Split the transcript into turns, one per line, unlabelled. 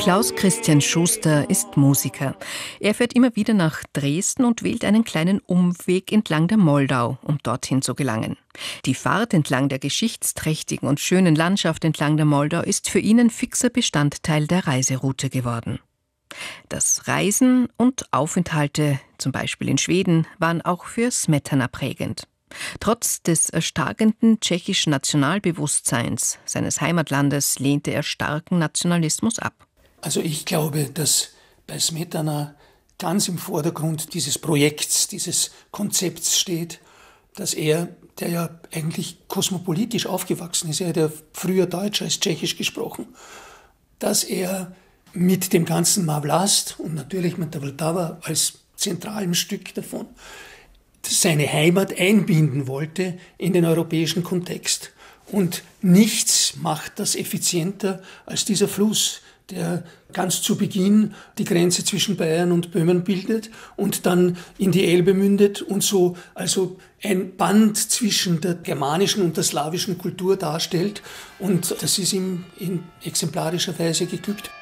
Klaus Christian Schuster ist Musiker. Er fährt immer wieder nach Dresden und wählt einen kleinen Umweg entlang der Moldau, um dorthin zu gelangen. Die Fahrt entlang der geschichtsträchtigen und schönen Landschaft entlang der Moldau ist für ihn ein fixer Bestandteil der Reiseroute geworden. Das Reisen und Aufenthalte, zum Beispiel in Schweden, waren auch für Smetana prägend. Trotz des erstarkenden tschechischen Nationalbewusstseins seines Heimatlandes lehnte er starken Nationalismus ab.
Also ich glaube, dass bei Smetana ganz im Vordergrund dieses Projekts, dieses Konzepts steht, dass er, der ja eigentlich kosmopolitisch aufgewachsen ist, er hat ja früher Deutsch als Tschechisch gesprochen, dass er mit dem ganzen Má Vlast und natürlich mit der Vltava als zentralem Stück davon seine Heimat einbinden wollte in den europäischen Kontext. Und nichts macht das effizienter als dieser Fluss, der ganz zu Beginn die Grenze zwischen Bayern und Böhmen bildet und dann in die Elbe mündet und so also ein Band zwischen der germanischen und der slawischen Kultur darstellt. Und das ist ihm in exemplarischer Weise geglückt.